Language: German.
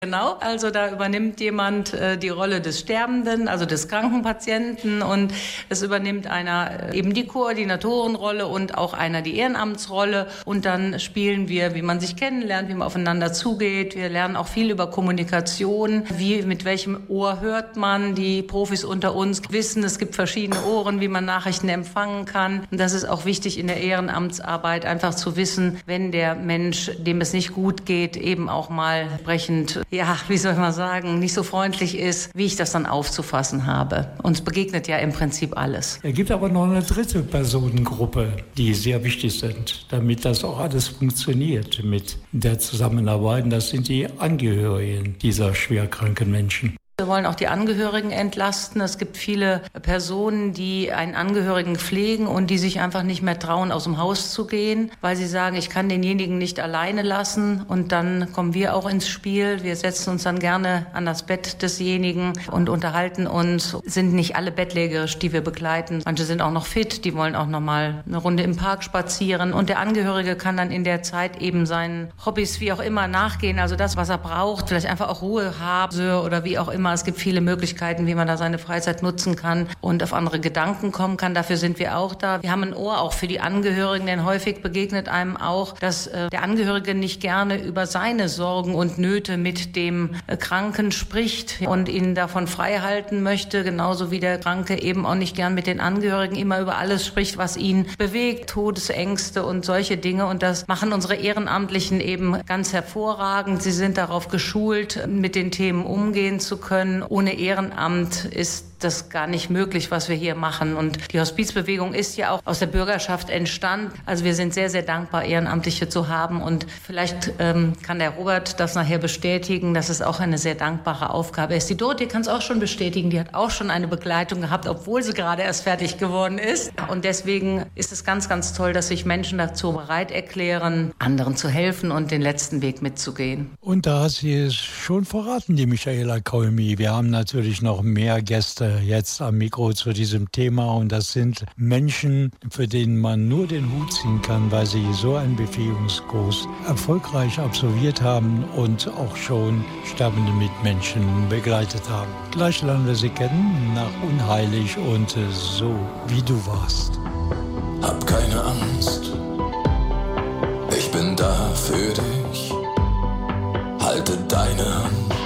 Genau, also da übernimmt jemand die Rolle des Sterbenden, also des kranken Patienten, und es übernimmt einer eben die Koordinatorenrolle und auch einer die Ehrenamtsrolle, und dann spielen wir, wie man sich kennenlernt, wie man aufeinander zugeht. Wir lernen auch viel über Kommunikation, mit welchem Ohr hört man. Die Profis unter uns wissen, es gibt verschiedene Ohren, wie man Nachrichten empfangen kann, und das ist auch wichtig in der Ehrenamtsarbeit, einfach zu wissen, wenn der Mensch, dem es nicht gut geht, eben auch mal sprechend, wie soll man sagen, nicht so freundlich ist, wie ich das dann aufzufassen habe. Uns begegnet ja im Prinzip alles. Es gibt aber noch eine dritte Personengruppe, die sehr wichtig sind, damit das auch alles funktioniert mit der Zusammenarbeit. Das sind die Angehörigen dieser schwerkranken Menschen. Wir wollen auch die Angehörigen entlasten. Es gibt viele Personen, die einen Angehörigen pflegen und die sich einfach nicht mehr trauen, aus dem Haus zu gehen, weil sie sagen, ich kann denjenigen nicht alleine lassen. Und dann kommen wir auch ins Spiel. Wir setzen uns dann gerne an das Bett desjenigen und unterhalten uns. Sind nicht alle bettlägerisch, die wir begleiten. Manche sind auch noch fit, die wollen auch noch mal eine Runde im Park spazieren. Und der Angehörige kann dann in der Zeit eben seinen Hobbys wie auch immer nachgehen. Also das, was er braucht, vielleicht einfach auch Ruhe haben oder wie auch immer. Es gibt viele Möglichkeiten, wie man da seine Freizeit nutzen kann und auf andere Gedanken kommen kann. Dafür sind wir auch da. Wir haben ein Ohr auch für die Angehörigen, denn häufig begegnet einem auch, dass der Angehörige nicht gerne über seine Sorgen und Nöte mit dem Kranken spricht und ihn davon frei halten möchte, genauso wie der Kranke eben auch nicht gern mit den Angehörigen immer über alles spricht, was ihn bewegt, Todesängste und solche Dinge. Und das machen unsere Ehrenamtlichen eben ganz hervorragend. Sie sind darauf geschult, mit den Themen umgehen zu können. Ohne Ehrenamt ist das gar nicht möglich, was wir hier machen. Und die Hospizbewegung ist ja auch aus der Bürgerschaft entstanden. Also wir sind sehr, sehr dankbar, Ehrenamtliche zu haben. Und vielleicht kann der Robert das nachher bestätigen, dass es auch eine sehr dankbare Aufgabe ist. Die Dorothee kann es auch schon bestätigen. Die hat auch schon eine Begleitung gehabt, obwohl sie gerade erst fertig geworden ist. Und deswegen ist es ganz, ganz toll, dass sich Menschen dazu bereit erklären, anderen zu helfen und den letzten Weg mitzugehen. Und da hat sie es schon verraten, die Michaela Kolmi. Wir haben natürlich noch mehr Gäste jetzt am Mikro zu diesem Thema, und das sind Menschen, für denen man nur den Hut ziehen kann, weil sie so einen Befähigungskurs erfolgreich absolviert haben und auch schon sterbende Mitmenschen begleitet haben. Gleich lernen wir sie kennen, nach Unheilig und So wie du warst. Hab keine Angst, ich bin da für dich, halte deine Hand